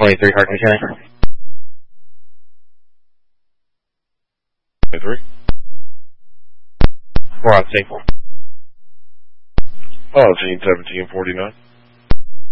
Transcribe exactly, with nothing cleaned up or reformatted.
twenty-three Hartman County. twenty-three? We're on safe. Oh, Gene seventeen forty-nine.